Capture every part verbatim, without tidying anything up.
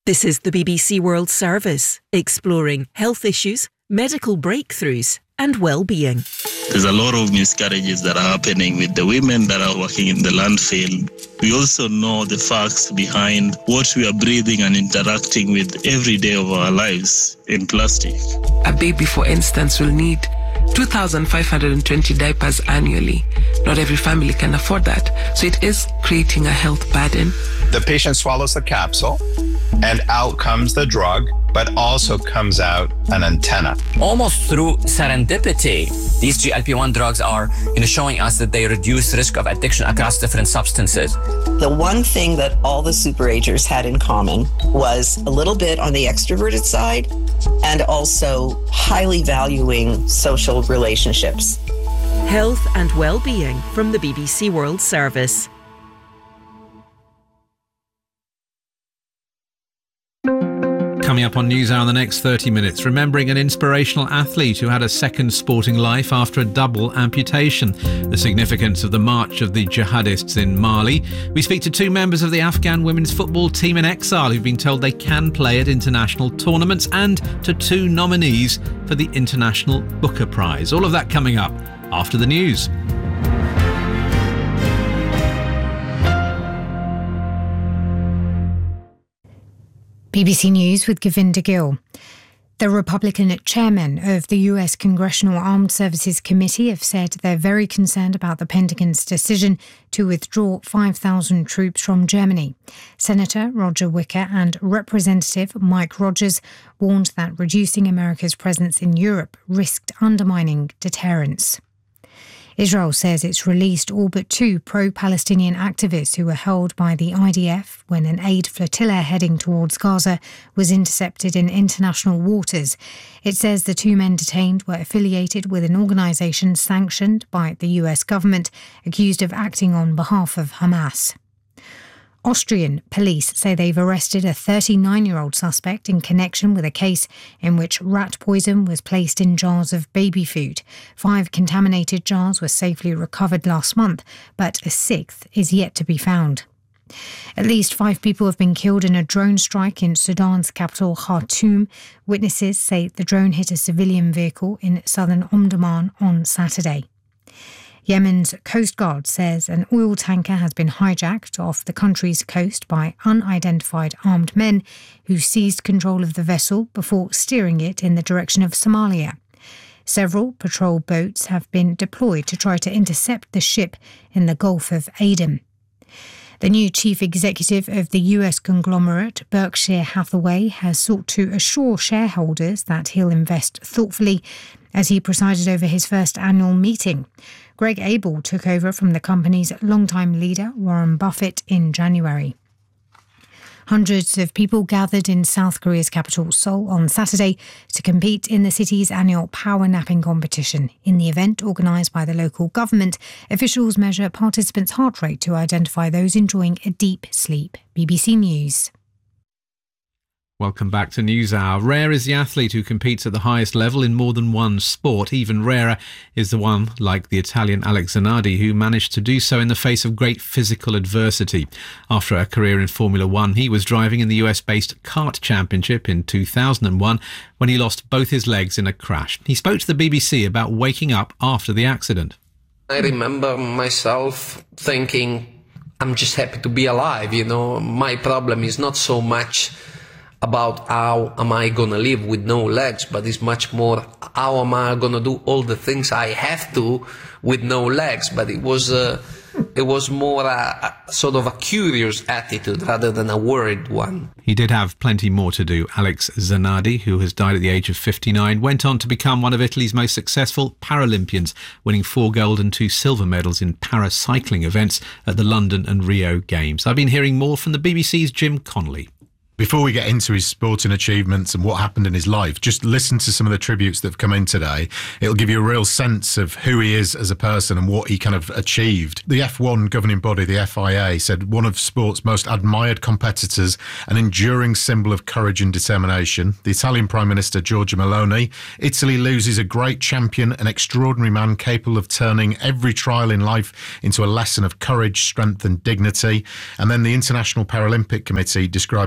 This is the B B C World Service, exploring health issues, medical breakthroughs and well-being. There's a lot of miscarriages that are happening with the women that are working in the landfill. We also know the facts behind what we are breathing and interacting with every day of our lives in plastic. A baby, for instance, will need two thousand five hundred twenty diapers annually. Not every family can afford that, so it is creating a health burden. The patient swallows the capsule, and out comes the drug, but also comes out an antenna. Almost through serendipity, these G L P one drugs are you know, showing us that they reduce risk of addiction across different substances. The one thing that all the superagers had in common was a little bit on the extroverted side and also highly valuing social relationships. Health and well-being from the B B C World Service. Coming up on NewsHour in the next thirty minutes, remembering an inspirational athlete who had a second sporting life after a double amputation, the significance of the march of the jihadists in Mali. We speak to two members of the Afghan women's football team in exile who've been told they can play at international tournaments, and to two nominees for the International Booker Prize. All of that coming up after the news. B B C News with Govinda Gill. The Republican chairman of the U S Congressional Armed Services Committee have said they're very concerned about the Pentagon's decision to withdraw five thousand troops from Germany. Senator Roger Wicker and Representative Mike Rogers warned that reducing America's presence in Europe risked undermining deterrence. Israel says it's released all but two pro-Palestinian activists who were held by the I D F when an aid flotilla heading towards Gaza was intercepted in international waters. It says the two men detained were affiliated with an organisation sanctioned by the U S government, accused of acting on behalf of Hamas. Austrian police say they've arrested a thirty-nine-year-old suspect in connection with a case in which rat poison was placed in jars of baby food. Five contaminated jars were safely recovered last month, but a sixth is yet to be found. At least five people have been killed in a drone strike in Sudan's capital, Khartoum. Witnesses say the drone hit a civilian vehicle in southern Omdurman on Saturday. Yemen's Coast Guard says an oil tanker has been hijacked off the country's coast by unidentified armed men who seized control of the vessel before steering it in the direction of Somalia. Several patrol boats have been deployed to try to intercept the ship in the Gulf of Aden. The new chief executive of the U S conglomerate Berkshire Hathaway has sought to assure shareholders that he'll invest thoughtfully as he presided over his first annual meeting. Greg Abel took over from the company's longtime leader, Warren Buffett, in January. Hundreds of people gathered in South Korea's capital, Seoul, on Saturday to compete in the city's annual power napping competition. In the event organised by the local government, officials measure participants' heart rate to identify those enjoying a deep sleep. B B C News. Welcome back to NewsHour. Rare is the athlete who competes at the highest level in more than one sport. Even rarer is the one like the Italian Alex Zanardi, who managed to do so in the face of great physical adversity. After a career in Formula One, he was driving in the U S-based kart championship in two thousand one when he lost both his legs in a crash. He spoke to the B B C about waking up after the accident. I remember myself thinking, I'm just happy to be alive, you know. My problem is not so much about how am I gonna live with no legs, but it's much more how am I gonna do all the things I have to with no legs. But it was uh, it was more a, a sort of a curious attitude rather than a worried one. He did have plenty more to do. Alex Zanardi, who has died at the age of fifty-nine, went on to become one of Italy's most successful Paralympians, winning four gold and two silver medals in paracycling events at the London and Rio Games. I've been hearing more from the B B C's Jim Connolly. Before we get into his sporting achievements and what happened in his life, just listen to some of the tributes that have come in today. It'll give you a real sense of who he is as a person and what he kind of achieved. The F one governing body, the F I A, said one of sport's most admired competitors, an enduring symbol of courage and determination. The Italian Prime Minister, Giorgia Meloni, Italy loses a great champion, an extraordinary man capable of turning every trial in life into a lesson of courage, strength and dignity. And then the International Paralympic Committee described him as a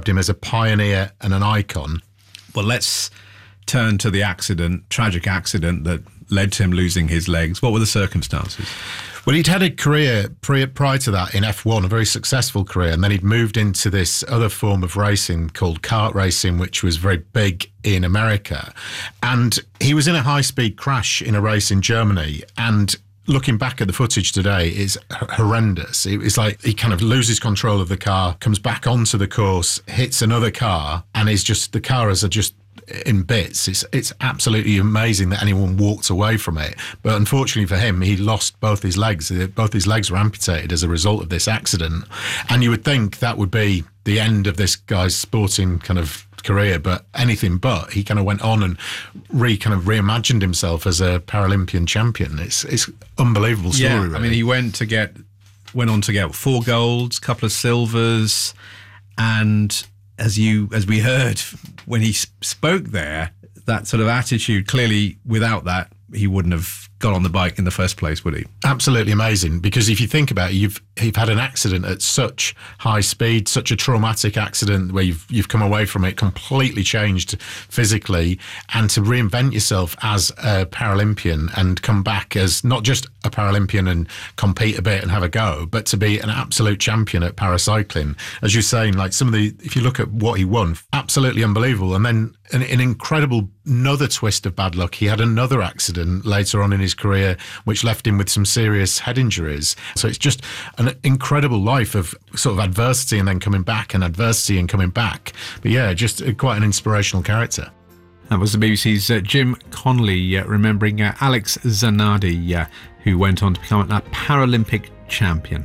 pioneer and an icon. Well, let's turn to the accident, tragic accident that led to him losing his legs. What were the circumstances? Well, he'd had a career prior to that in F one, a very successful career, and then he'd moved into this other form of racing called kart racing, which was very big in America. And he was in a high-speed crash in a race in Germany, and looking back at the footage today, it's horrendous. It's like he kind of loses control of the car, comes back onto the course, hits another car, and is just, the cars are just in bits. It's it's absolutely amazing that anyone walked away from it. But unfortunately for him, he lost both his legs. Both his legs were amputated as a result of this accident. And you would think that would be the end of this guy's sporting kind of career, but anything but. He kind of went on and re kind of reimagined himself as a Paralympian champion. It's it's unbelievable story. Yeah, really. I mean, he went to get went on to get four golds, couple of silvers, and as you as we heard when he spoke there, that sort of attitude, clearly without that he wouldn't have got on the bike in the first place, would he? Absolutely amazing, because if you think about it, you've you've had an accident at such high speed, such a traumatic accident where you've you've come away from it completely changed physically, and to reinvent yourself as a Paralympian and come back as not just a Paralympian and compete a bit and have a go, but to be an absolute champion at paracycling. As you're saying, like some of the, if you look at what he won, absolutely unbelievable. And then an, an incredible, another twist of bad luck. He had another accident later on in his career, which left him with some serious head injuries. So it's just an incredible life of sort of adversity and then coming back and adversity and coming back. But yeah, just quite an inspirational character. That was the B B C's uh, Jim Connolly uh, remembering uh, Alex Zanardi, uh, who went on to become a Paralympic champion.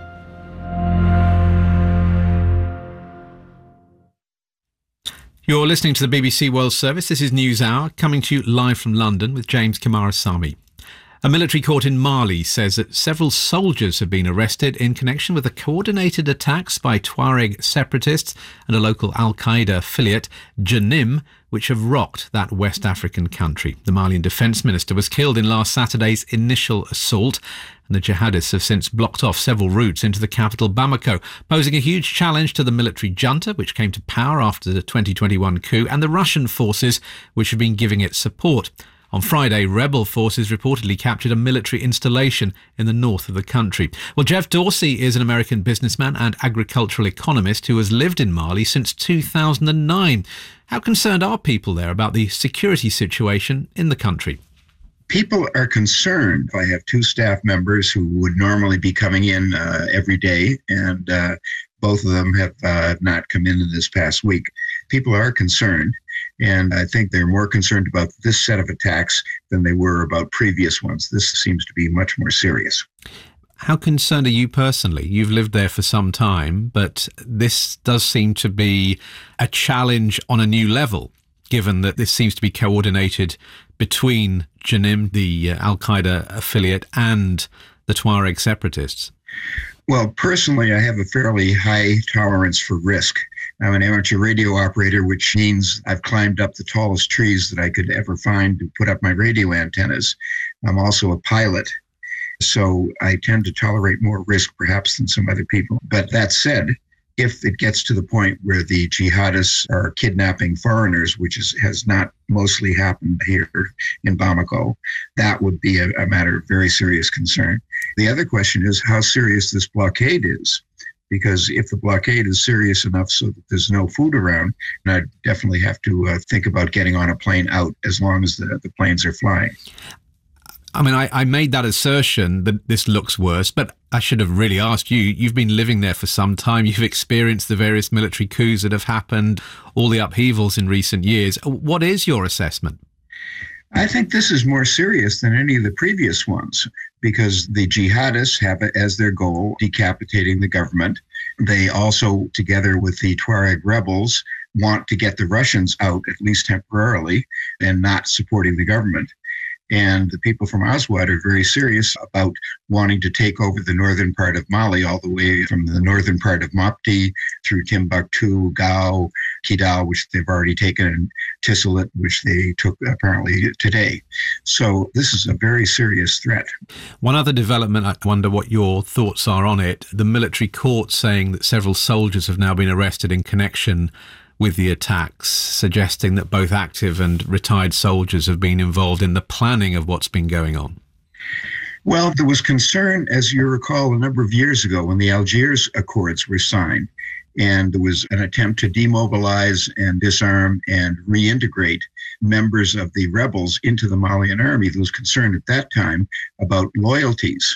You're listening to the B B C World Service. This is News Hour, coming to you live from London with James Kamarasamy. A military court in Mali says that several soldiers have been arrested in connection with the coordinated attacks by Tuareg separatists and a local Al-Qaeda affiliate, Janim, which have rocked that West African country. The Malian defence minister was killed in last Saturday's initial assault, and the jihadists have since blocked off several routes into the capital Bamako, posing a huge challenge to the military junta, which came to power after the twenty twenty-one coup, and the Russian forces, which have been giving it support. On Friday, rebel forces reportedly captured a military installation in the north of the country. Well, Jeff Dorsey is an American businessman and agricultural economist who has lived in Mali since two thousand nine. How concerned are people there about the security situation in the country? People are concerned. I have two staff members who would normally be coming in uh, every day, and uh, both of them have uh, not come in this past week. People are concerned, and I think they're more concerned about this set of attacks than they were about previous ones. This seems to be much more serious. How concerned are you personally? You've lived there for some time, but this does seem to be a challenge on a new level, given that this seems to be coordinated between Janim, the uh, Al-Qaeda affiliate, and the Tuareg separatists. Well, personally, I have a fairly high tolerance for risk. I'm an amateur radio operator, which means I've climbed up the tallest trees that I could ever find to put up my radio antennas. I'm also a pilot, so I tend to tolerate more risk perhaps than some other people. But that said, if it gets to the point where the jihadists are kidnapping foreigners, which is, has not mostly happened here in Bamako, that would be a, a matter of very serious concern. The other question is how serious this blockade is, because if the blockade is serious enough so that there's no food around, I'd definitely have to uh, think about getting on a plane out as long as the, the planes are flying. I mean, I, I made that assertion that this looks worse, but I should have really asked you. You've been living there for some time. You've experienced the various military coups that have happened, all the upheavals in recent years. What is your assessment? I think this is more serious than any of the previous ones because the jihadists have it as their goal, decapitating the government. They also, together with the Tuareg rebels, want to get the Russians out, at least temporarily, and not supporting the government. And the people from Aswad are very serious about wanting to take over the northern part of Mali, all the way from the northern part of Mopti through Timbuktu, Gao, Kidal, which they've already taken, and Tisalit, which they took apparently today. So this is a very serious threat. One other development, I wonder what your thoughts are on it. The military court saying that several soldiers have now been arrested in connection with the attacks, suggesting that both active and retired soldiers have been involved in the planning of what's been going on? Well, there was concern, as you recall, a number of years ago when the Algiers Accords were signed, and there was an attempt to demobilize and disarm and reintegrate members of the rebels into the Malian army. There was concern at that time about loyalties.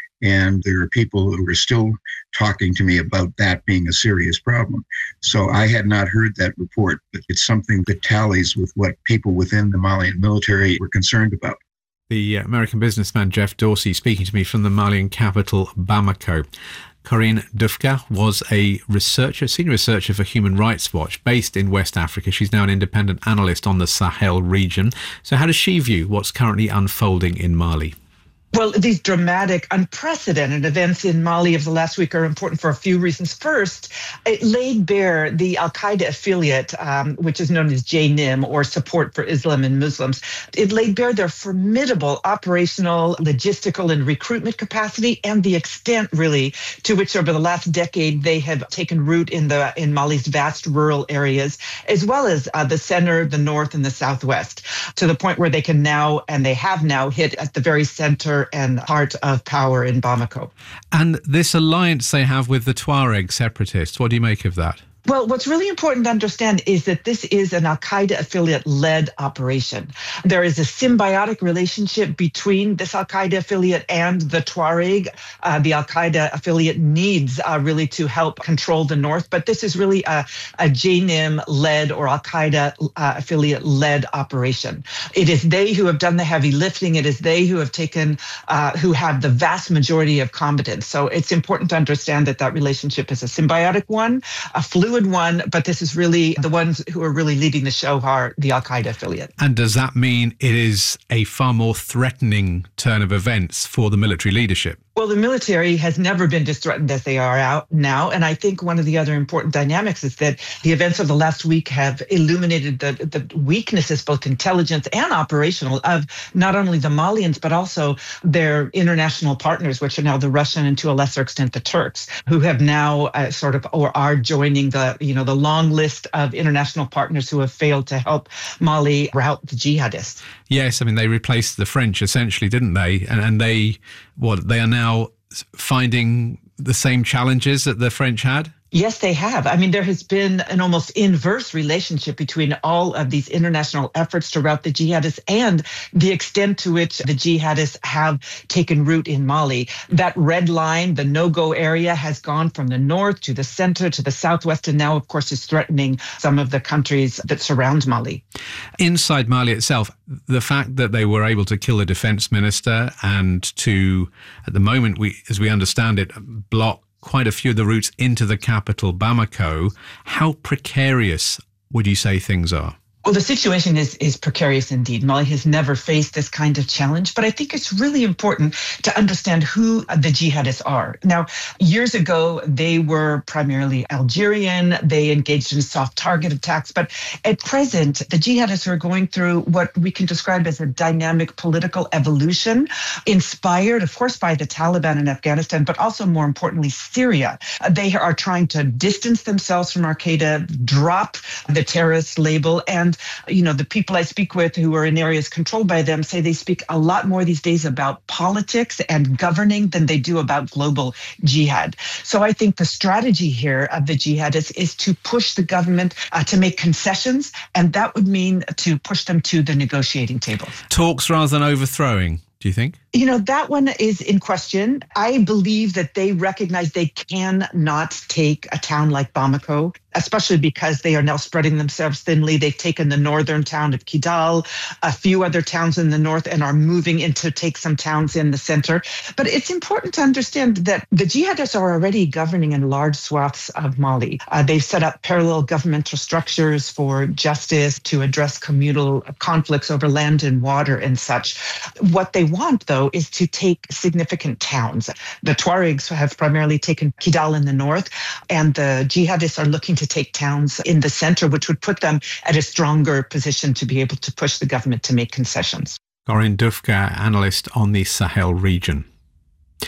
And there are people who are still talking to me about that being a serious problem. So I had not heard that report, but it's something that tallies with what people within the Malian military were concerned about. The American businessman Jeff Dorsey speaking to me from the Malian capital, Bamako. Corinne Dufka was a researcher, senior researcher for Human Rights Watch based in West Africa. She's now an independent analyst on the Sahel region. So how does she view what's currently unfolding in Mali? Well, these dramatic, unprecedented events in Mali of the last week are important for a few reasons. First, it laid bare the al-Qaeda affiliate, um, which is known as J N I M, or Support for Islam and Muslims. It laid bare their formidable operational, logistical, and recruitment capacity, and the extent, really, to which over the last decade they have taken root in the in Mali's vast rural areas, as well as uh, the center, the north, and the southwest, to the point where they can now, and they have now, hit at the very center and heart of power in Bamako. And this alliance they have with the Tuareg separatists, what do you make of that? Well, what's really important to understand is that this is an al-Qaeda affiliate-led operation. There is a symbiotic relationship between this al-Qaeda affiliate and the Tuareg. Uh, the al-Qaeda affiliate needs uh, really to help control the north, but this is really a, a J N I M-led or al-Qaeda uh, affiliate-led operation. It is they who have done the heavy lifting. It is they who have taken, uh, who have the vast majority of combatants. So it's important to understand that that relationship is a symbiotic one, a fluid one, but this is really the ones who are really leading the show are the al-Qaeda affiliate. And does that mean it is a far more threatening turn of events for the military leadership? Well, the military has never been as threatened as they are out now. And I think one of the other important dynamics is that the events of the last week have illuminated the, the weaknesses, both intelligence and operational, of not only the Malians, but also their international partners, which are now the Russian and to a lesser extent the Turks, who have now uh, sort of or are joining the, you know, the long list of international partners who have failed to help Mali rout the jihadists. Yes, I mean, they replaced the French essentially, didn't they? And, and they, what, they are now finding the same challenges that the French had? Yes, they have. I mean, there has been an almost inverse relationship between all of these international efforts to rout the jihadists and the extent to which the jihadists have taken root in Mali. That red line, the no-go area, has gone from the north to the center to the southwest, and now, of course, is threatening some of the countries that surround Mali. Inside Mali itself, the fact that they were able to kill the defense minister and to, at the moment, we, as we understand it, block quite a few of the routes into the capital, Bamako. How precarious would you say things are? Well, the situation is, is precarious indeed. Mali has never faced this kind of challenge, but I think it's really important to understand who the jihadists are. Now, years ago, they were primarily Algerian. They engaged in soft target attacks. But at present, the jihadists are going through what we can describe as a dynamic political evolution, inspired, of course, by the Taliban in Afghanistan, but also, more importantly, Syria. They are trying to distance themselves from Al-Qaeda, drop the terrorist label, and you know, the people I speak with who are in areas controlled by them say they speak a lot more these days about politics and governing than they do about global jihad. So I think the strategy here of the jihadists is to push the government uh, to make concessions, and that would mean to push them to the negotiating table. Talks rather than overthrowing, do you think? You know, that one is in question. I believe that they recognize they cannot take a town like Bamako, especially because they are now spreading themselves thinly. They've taken the northern town of Kidal, a few other towns in the north, and are moving in to take some towns in the center. But it's important to understand that the jihadists are already governing in large swaths of Mali. Uh, they've set up parallel governmental structures for justice to address communal conflicts over land and water and such. What they want, though, is to take significant towns. The Tuaregs have primarily taken Kidal in the north, and the jihadists are looking to take towns in the center, which would put them at a stronger position to be able to push the government to make concessions. Corinne Dufka, analyst on the Sahel region.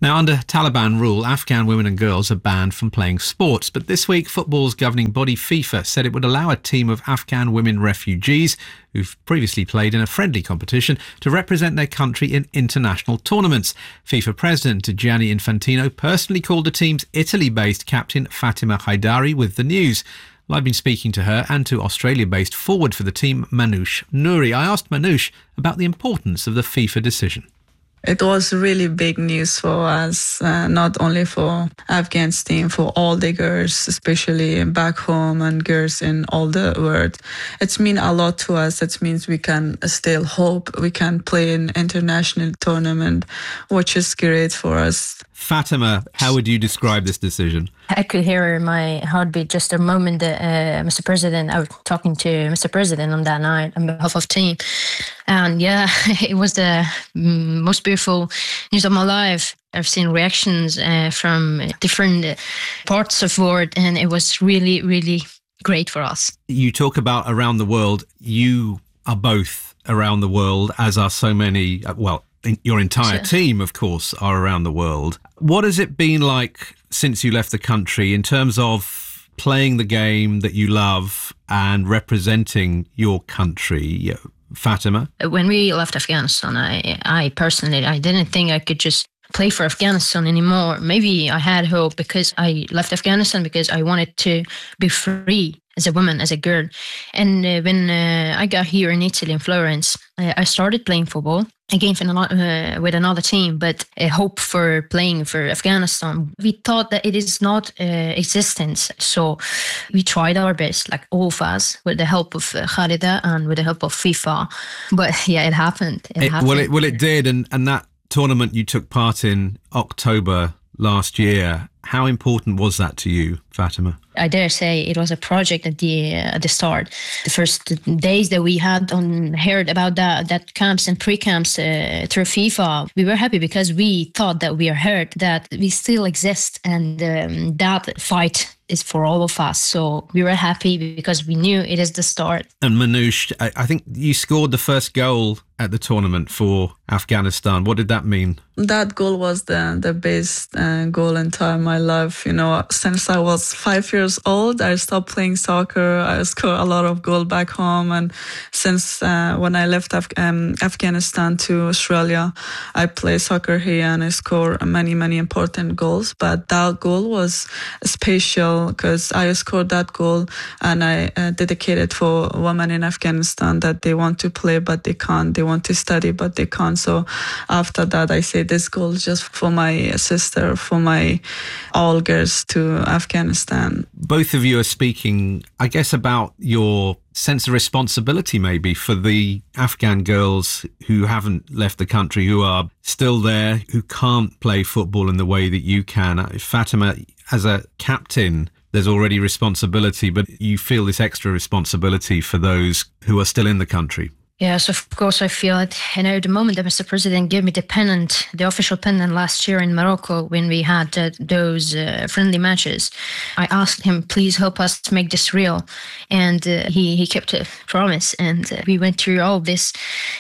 Now, under Taliban rule, Afghan women and girls are banned from playing sports. But this week, football's governing body FIFA said it would allow a team of Afghan women refugees who've previously played in a friendly competition to represent their country in international tournaments. FIFA President Gianni Infantino personally called the team's Italy-based captain Fatima Haidari with the news. Well, I've been speaking to her and to Australia-based forward for the team, Manoush Nouri. I asked Manoush about the importance of the FIFA decision. It was really big news for us, uh, not only for Afghan's team, for all the girls, especially back home and girls in all the world. It's mean a lot to us. It means we can still hope we can play in international tournament, which is great for us. Fatima, how would you describe this decision? I could hear my heartbeat just a moment that uh, Mister President, I was talking to Mister President on that night on behalf of team. And yeah, it was the most beautiful news of my life. I've seen reactions uh, from different parts of the world, and it was really, really great for us. You talk about around the world. You are both around the world, as are so many, well, your entire Sure. team, of course, are around the world. What has it been like since you left the country in terms of playing the game that you love and representing your country? Fatima? When we left Afghanistan, I, I personally, I didn't think I could just play for Afghanistan anymore. Maybe I had hope because I left Afghanistan because I wanted to be free as a woman, as a girl. And uh, when uh, I got here in Italy, in Florence, uh, I started playing football again for another, uh, with another team, but a hope for playing for Afghanistan. We thought that it is not uh, existence. So we tried our best, like all of us, with the help of uh, Khalida and with the help of FIFA. But yeah, it happened. It, It, happened. well, it, well, it did. And, and that tournament you took part in October last year, how important was that to you, Fatima? I dare say it was a project at the uh, at the start. The first days that we had on heard about that that camps and pre-camps uh, through FIFA, we were happy because we thought that we are heard, that we still exist, and um, that fight is for all of us. So we were happy because we knew it is the start. And Manoush, I, I think you scored the first goal at the tournament for Afghanistan. What did that mean? That goal was the the best uh, goal in time my life. You know, since I was five years old, I stopped playing soccer. I scored a lot of goals back home, and since uh, when I left Af- um, Afghanistan to Australia, I play soccer here and I score many many important goals. But that goal was special because I scored that goal and I uh, dedicated for women in Afghanistan that they want to play but they can't. They want to study but they can't. So after that, I say this goal is just for my sister, for my all girls to Afghanistan. Both of you are speaking, I guess, about your sense of responsibility maybe for the Afghan girls who haven't left the country, who are still there, who can't play football in the way that you can. Fatima, as a captain, there's already responsibility, but you feel this extra responsibility for those who are still in the country. Yes, of course I feel it. You know, the moment that Mister President gave me the pennant, the official pennant last year in Morocco when we had uh, those uh, friendly matches, I asked him, please help us to make this real. And uh, he, he kept a promise. And uh, we went through all this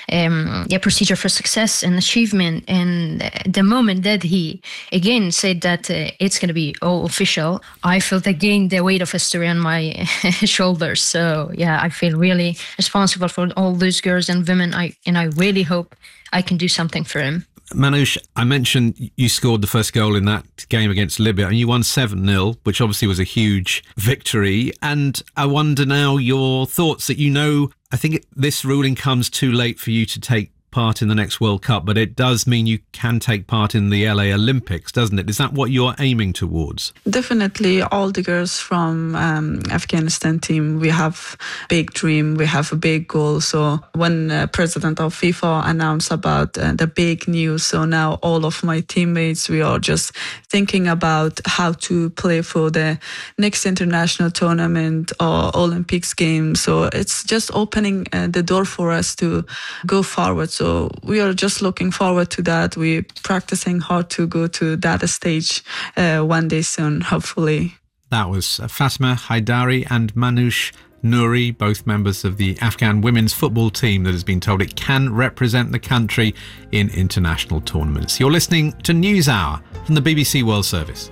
um, yeah, procedure for success and achievement. And the moment that he again said that uh, it's going to be all official, I felt again the weight of history on my shoulders. So yeah, I feel really responsible for all those girls and women, I and I really hope I can do something for him. Manoush, I mentioned you scored the first goal in that game against Libya and you won seven nil, which obviously was a huge victory. And I wonder now your thoughts that, you know, I think this ruling comes too late for you to take part in the next World Cup, but it does mean you can take part in the L A Olympics, doesn't it? Is that what you're aiming towards? Definitely, all the girls from um, Afghanistan team, we have big dream, we have a big goal. So when uh, President of FIFA announced about uh, the big news, so now all of my teammates, we are just thinking about how to play for the next international tournament or Olympics game. So it's just opening uh, the door for us to go forward. So So we are just looking forward to that. We're practicing hard to go to that stage uh, one day soon, hopefully. That was Fatima Haidari and Manoush Nouri, both members of the Afghan women's football team that has been told it can represent the country in international tournaments. You're listening to NewsHour from the B B C World Service.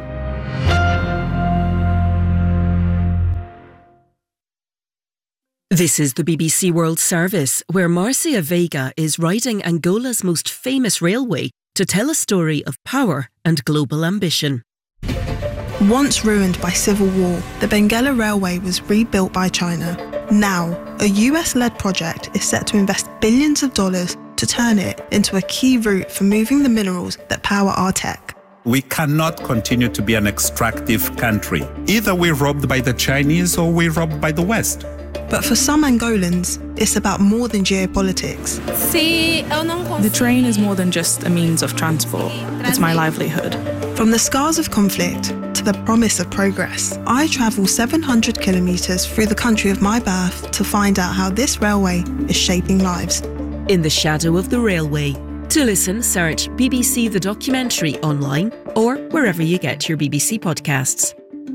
This is the B B C World Service, where Marcia Vega is riding Angola's most famous railway to tell a story of power and global ambition. Once ruined by civil war, the Benguela Railway was rebuilt by China. Now, a U S-led project is set to invest billions of dollars to turn it into a key route for moving the minerals that power our tech. We cannot continue to be an extractive country. Either we're robbed by the Chinese or we're robbed by the West. But for some Angolans, it's about more than geopolitics. The train is more than just a means of transport. It's my livelihood. From the scars of conflict to the promise of progress, I travel seven hundred kilometres through the country of my birth to find out how this railway is shaping lives. In the shadow of the railway. To listen, search B B C The Documentary online or wherever you get your B B C podcasts.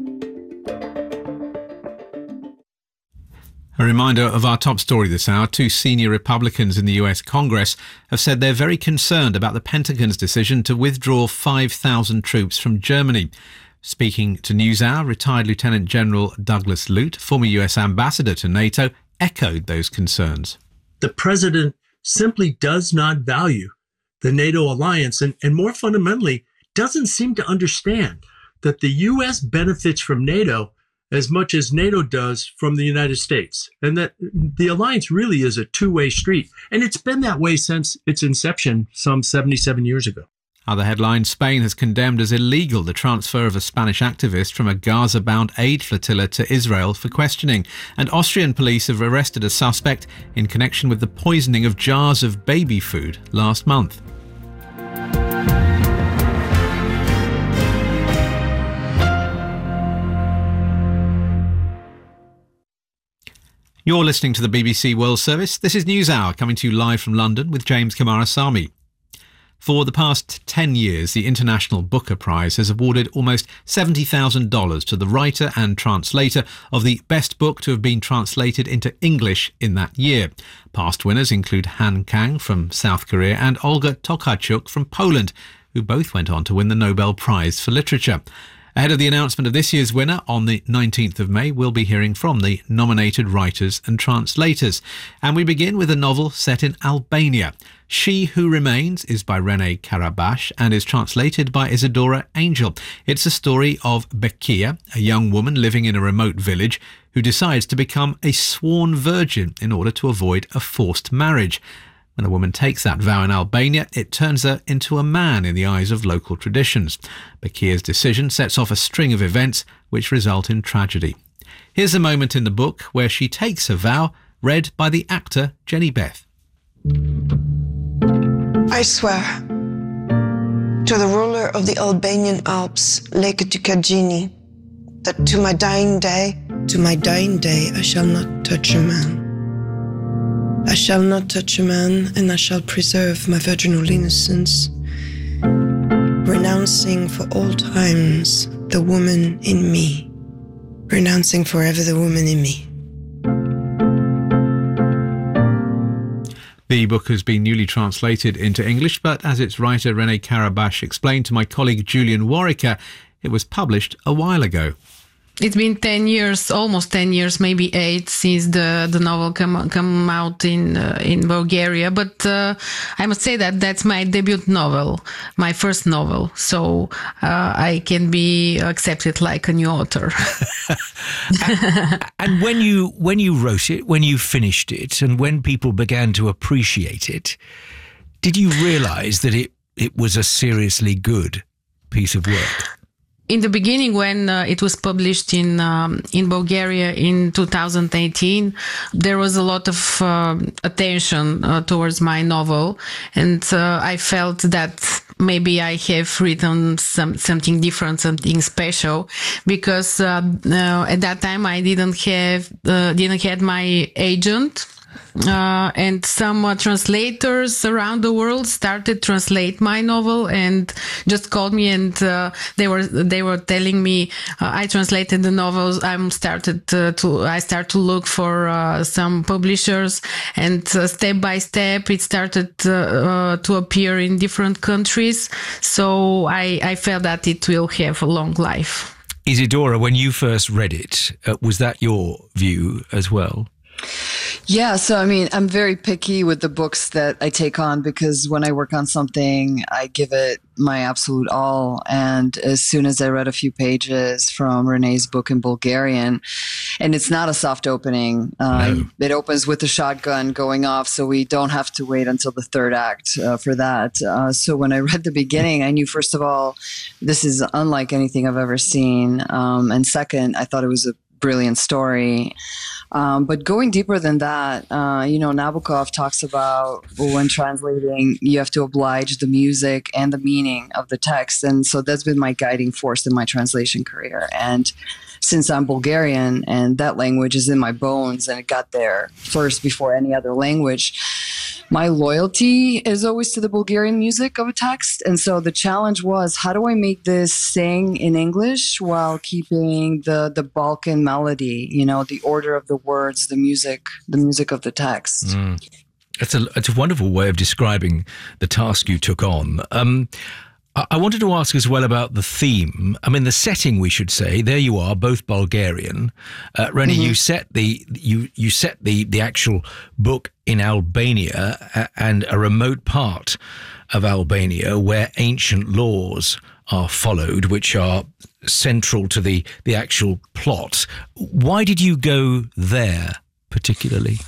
A reminder of our top story this hour. Two senior Republicans in the U S Congress have said they're very concerned about the Pentagon's decision to withdraw five thousand troops from Germany. Speaking to NewsHour, retired Lieutenant General Douglas Lute, former U S ambassador to NATO, echoed those concerns. The president simply does not value the NATO alliance and, and more fundamentally, doesn't seem to understand that the U S benefits from NATO as much as NATO does from the United States, and that the alliance really is a two-way street. And it's been that way since its inception some seventy-seven years ago. Other headlines: Spain has condemned as illegal the transfer of a Spanish activist from a Gaza-bound aid flotilla to Israel for questioning. And Austrian police have arrested a suspect in connection with the poisoning of jars of baby food last month. You're listening to the B B C World Service. This is NewsHour, coming to you live from London with James Kamarasamy. For the past ten years, the International Booker Prize has awarded almost seventy thousand dollars to the writer and translator of the best book to have been translated into English in that year. Past winners include Han Kang from South Korea and Olga Tokarczuk from Poland, who both went on to win the Nobel Prize for Literature. Ahead of the announcement of this year's winner on the nineteenth of May, we'll be hearing from the nominated writers and translators. And we begin with a novel set in Albania. She Who Remains is by Rene Karabash and is translated by Isadora Angel. It's a story of Bekia, a young woman living in a remote village who decides to become a sworn virgin in order to avoid a forced marriage. When a woman takes that vow in Albania, it turns her into a man in the eyes of local traditions. Bekia's decision sets off a string of events which result in tragedy. Here's a moment in the book where she takes her vow, read by the actor Jenny Beth. I swear to the ruler of the Albanian Alps, Leke Tukajini, that to my dying day, to my dying day, I shall not touch a man. I shall not touch a man, and I shall preserve my virginal innocence, renouncing for all times the woman in me, renouncing forever the woman in me. The book has been newly translated into English, but as its writer Rene Karabash explained to my colleague Julian Warwicker, it was published a while ago. It's been ten years, almost ten years, maybe eight, since the, the novel come come out in uh, in Bulgaria. But uh, I must say that that's my debut novel, my first novel. So uh, I can be accepted like a new author. and, and when you when you wrote it, when you finished it, and when people began to appreciate it, did you realise that it it was a seriously good piece of work? In the beginning, when uh, it was published in um, in Bulgaria in two thousand eighteen, there was a lot of uh, attention uh, towards my novel, and uh, I felt that maybe I have written some something different, something special, because uh, uh, at that time I didn't have uh, didn't have my agent. uh, and some uh, translators around the world started translate my novel and just called me, and uh, they were they were telling me uh, I translated the novels. I'm started uh, to I start to look for uh, some publishers, and uh, step by step it started uh, uh, to appear in different countries. So I I felt that it will have a long life. Isidora, when you first read it, uh, was that your view as well? Yeah, so I mean, I'm very picky with the books that I take on, because when I work on something, I give it my absolute all. And as soon as I read a few pages from Renee's book in Bulgarian, and it's not a soft opening, uh, no. It opens with a shotgun going off, so we don't have to wait until the third act uh, for that. Uh, so when I read the beginning, I knew, first of all, this is unlike anything I've ever seen. Um, and second, I thought it was a brilliant story. Um, but going deeper than that, uh, you know, Nabokov talks about, well, when translating, you have to oblige the music and the meaning of the text. And so that's been my guiding force in my translation career. And since I'm Bulgarian and that language is in my bones and it got there first before any other language, my loyalty is always to the Bulgarian music of a text. And so the challenge was, how do I make this sing in English while keeping the, the Balkan melody, you know, the order of the words, the music, the music of the text. Mm. It's a, it's a wonderful way of describing the task you took on. Um, I wanted to ask as well about the theme. I mean, the setting, we should say. There you are, both Bulgarian. Uh, Renee, mm-hmm. you set the you you set the the actual book in Albania and a remote part of Albania where ancient laws are followed, which are central to the the actual plot. Why did you go there particularly?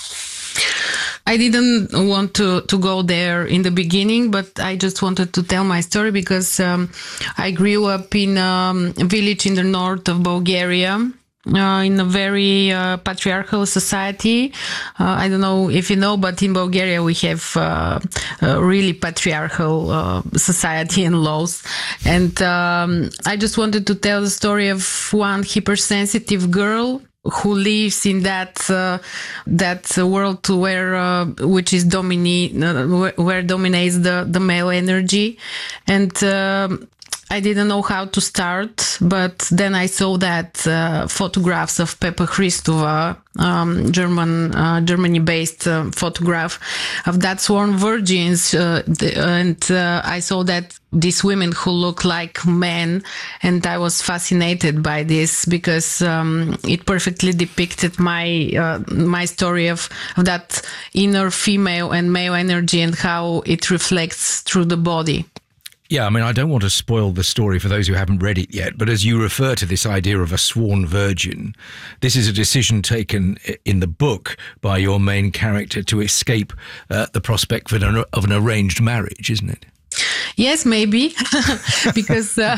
I didn't want to, to go there in the beginning, but I just wanted to tell my story because um, I grew up in um, a village in the north of Bulgaria, uh, in a very uh, patriarchal society. Uh, I don't know if you know, but in Bulgaria we have uh, a really patriarchal uh, society and laws. And um, I just wanted to tell the story of one hypersensitive girl who lives in that uh, that world where uh, which is dominate uh, where, where dominates the the male energy, and uh, I didn't know how to start, but then I saw that uh, photographs of Pepa Christova, um, German uh, Germany-based uh, photograph of that sworn virgins, uh, the, and uh, I saw that these women who look like men, and I was fascinated by this because um, it perfectly depicted my uh, my story of, of that inner female and male energy and how it reflects through the body. Yeah, I mean, I don't want to spoil the story for those who haven't read it yet, but as you refer to this idea of a sworn virgin, this is a decision taken in the book by your main character to escape uh, the prospect of an, of an arranged marriage, isn't it? Yes, maybe, because uh,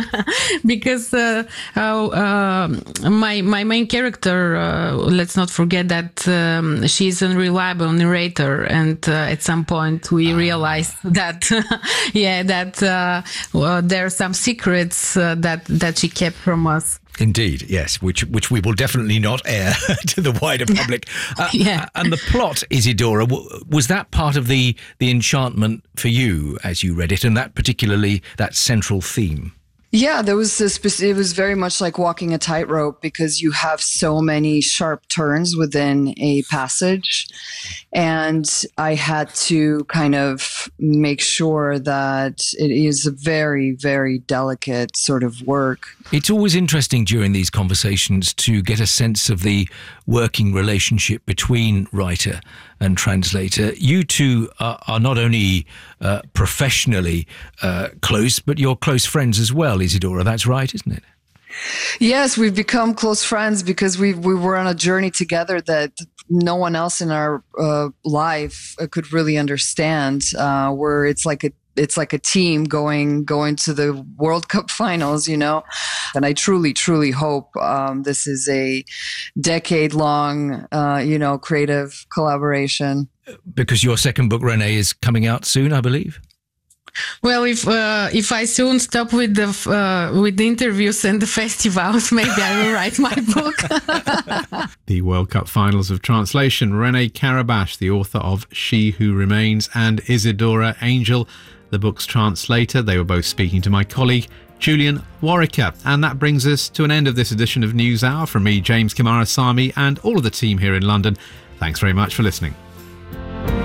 because uh, uh, my my main character. Uh, let's not forget that um, she's an unreliable narrator, and uh, at some point we realized that, yeah, that uh, well, there are some secrets uh, that that she kept from us. Indeed, yes, which which we will definitely not air to the wider public. Uh, yeah. And the plot, Isidora, was that part of the, the enchantment for you as you read it, and that particularly that central theme? Yeah, there was a speci- it was very much like walking a tightrope because you have so many sharp turns within a passage. And I had to kind of make sure that it is a very, very delicate sort of work. It's always interesting during these conversations to get a sense of the working relationship between writer and translator. You two are, are not only uh, professionally uh, close, but you're close friends as well, Isidora. That's right, isn't it? Yes, we've become close friends because we we were on a journey together that no one else in our uh, life could really understand. Uh, where it's like a it's like a team going going to the World Cup finals, you know. And I truly, truly hope um, this is a decade-long, uh, you know, creative collaboration. Because your second book, Renee, is coming out soon, I believe. Well, if uh, if I soon stop with the uh, with the interviews and the festivals, maybe I will write my book. The World Cup Finals of Translation, Renee Karabash, the author of She Who Remains, and Isidora Angel, the book's translator. They were both speaking to my colleague, Julian Warwicker. And that brings us to an end of this edition of NewsHour. From me, James Kamara Sami, and all of the team here in London. Thanks very much for listening.